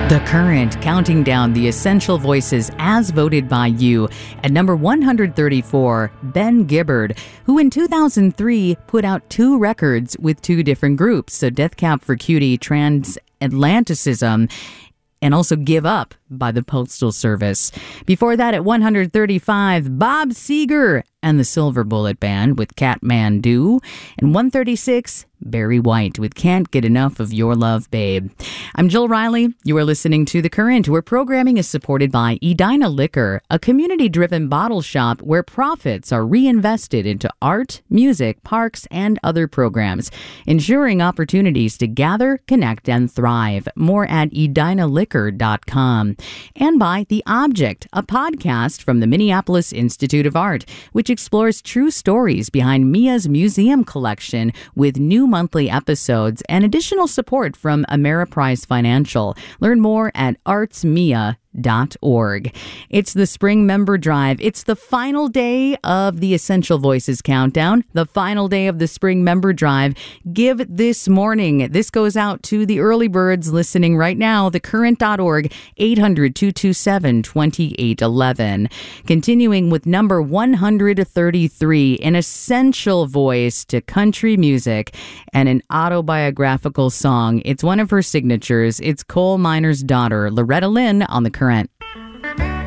The Current, counting down the essential voices as voted by you. At number 134, Ben Gibbard, who in 2003 put out 2 records with 2 different groups. So Death Cab for Cutie, Transatlanticism, and also Give Up by the Postal Service. Before that, at 135, Bob Seger and the Silver Bullet Band with Kathmandu. And 136, Barry White with Can't Get Enough of Your Love, Babe. I'm Jill Riley. You are listening to The Current, where programming is supported by Edina Liquor, a community-driven bottle shop where profits are reinvested into art, music, parks, and other programs, ensuring opportunities to gather, connect, and thrive. More at edinaliquor.com. And by The Object, a podcast from the Minneapolis Institute of Art, which explores true stories behind Mia's museum collection with new monthly episodes and additional support from Ameriprise Financial. Learn more at artsmia.org. It's the Spring Member Drive. It's the final day of the Essential Voices Countdown, the final day of the Spring Member Drive. Give this morning. This goes out to the early birds listening right now. Thecurrent.org, 800-227-2811. Continuing with number 133, an essential voice to country music and an autobiographical song. It's one of her signatures. It's coal miner's daughter, Loretta Lynn, on The Current.